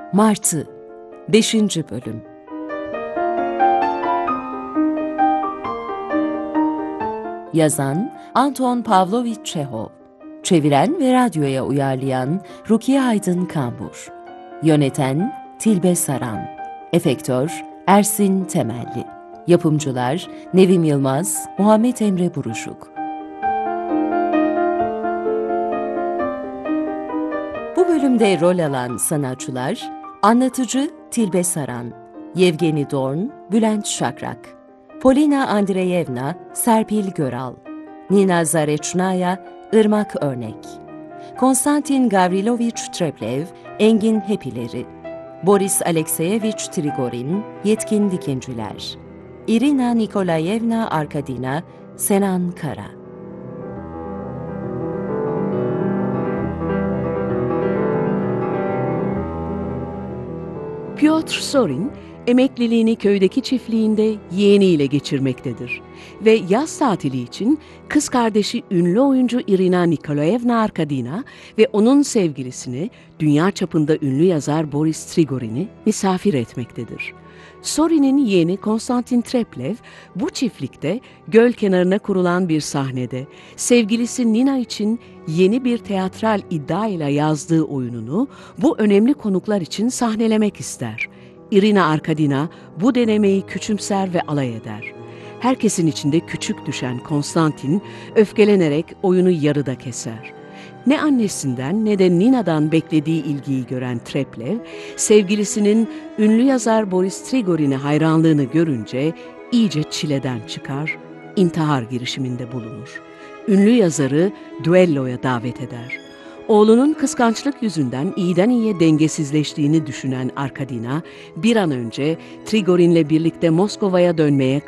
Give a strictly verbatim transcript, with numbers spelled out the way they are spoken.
Martı beşinci Bölüm. Yazan Anton Pavlovich Çehov, çeviren ve radyoya uyarlayan Rukiye Aydın Kambur, yöneten Tilbe Saran, efektör Ersin Temelli, yapımcılar Nevim Yılmaz, Muhammed Emre Buruşuk. Bu bölümde rol alan sanatçılar: anlatıcı Tilbe Saran, Yevgeni Dorn, Bülent Şakrak, Polina Andreyevna, Serpil Göral, Nina Zarechnaia, Irmak Örnek, Konstantin Gavrilovich Treplev, Engin Hepileri, Boris Alekseyevich Trigorin, Yetkin Dikinciler, Irina Nikolayevna Arkadina, Senan Kara. Pyotr Sorin, emekliliğini köydeki çiftliğinde yeğeniyle geçirmektedir ve yaz tatili için kız kardeşi ünlü oyuncu Irina Nikolayevna Arkadina ve onun sevgilisini, dünya çapında ünlü yazar Boris Trigorin'i misafir etmektedir. Sorin'in yeğeni Konstantin Treplev, bu çiftlikte göl kenarına kurulan bir sahnede sevgilisi Nina için yeni bir teatral iddia ile yazdığı oyununu bu önemli konuklar için sahnelemek ister. Irina Arkadina bu denemeyi küçümser ve alay eder. Herkesin içinde küçük düşen Konstantin öfkelenerek oyunu yarıda keser. Ne annesinden ne de Nina'dan beklediği ilgiyi gören Treplev, sevgilisinin ünlü yazar Boris Trigorin'e hayranlığını görünce iyice çileden çıkar, intihar girişiminde bulunur. Ünlü yazarı düelloya davet eder. Oğlunun kıskançlık yüzünden iyiden iyiye dengesizleştiğini düşünen Arkadina, bir an önce Trigorin'le birlikte Moskova'ya dönmeye